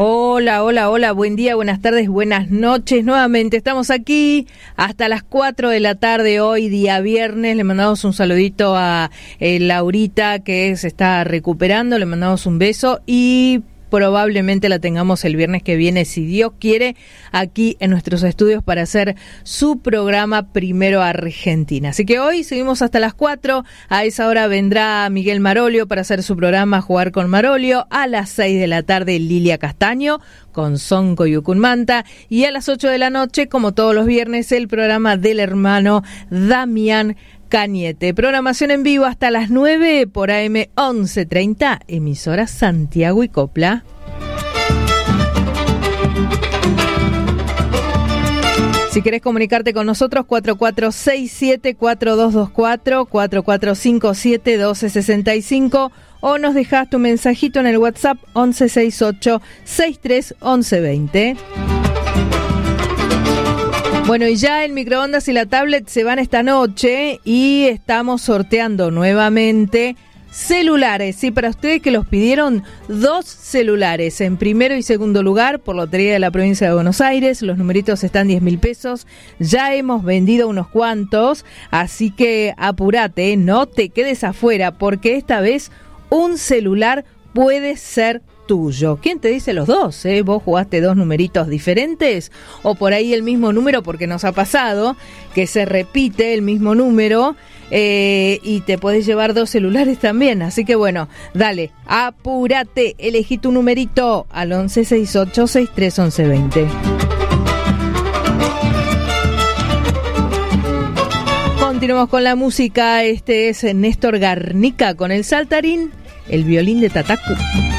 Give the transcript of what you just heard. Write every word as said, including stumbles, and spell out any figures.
Hola, hola, hola, buen día, buenas tardes, buenas noches. Nuevamente estamos aquí hasta las cuatro de la tarde hoy, día viernes. Le mandamos un saludito a eh, Laurita, que se está recuperando. Le mandamos un beso y probablemente la tengamos el viernes que viene, si Dios quiere, aquí en nuestros estudios para hacer su programa Primero Argentina. Así que hoy seguimos hasta las cuatro. A esa hora vendrá Miguel Marolio para hacer su programa Jugar con Marolio. A las seis de la tarde, Lilia Castaño con Sonco y Ucunmanta. Y a las ocho de la noche, como todos los viernes, el programa del hermano Damián Cañete. Programación en vivo hasta las nueve por A M once treinta, emisora Santiago y Copla. Si querés comunicarte con nosotros, cuatro cuatro seis siete cuatro dos dos cuatro, cuatro cuatro cinco siete uno dos seis cinco o nos dejás tu mensajito en el WhatsApp once sesenta y ocho sesenta y tres once veinte. Bueno, y ya el microondas y la tablet se van esta noche y estamos sorteando nuevamente celulares. Sí, para ustedes que los pidieron, dos celulares en primero y segundo lugar por Lotería de la Provincia de Buenos Aires. Los numeritos están diez mil pesos. Ya hemos vendido unos cuantos, así que apurate, no te quedes afuera, porque esta vez un celular puede ser tuyo. ¿Quién te dice los dos? ¿Eh? ¿Vos jugaste dos numeritos diferentes? O por ahí el mismo número, porque nos ha pasado que se repite el mismo número eh, y te podés llevar dos celulares también. Así que bueno, dale, apúrate, elegí tu numerito al once sesenta y ocho sesenta y tres once veinte. Continuamos con la música. Este es Néstor Garnica con el saltarín, el violín de Tatacu.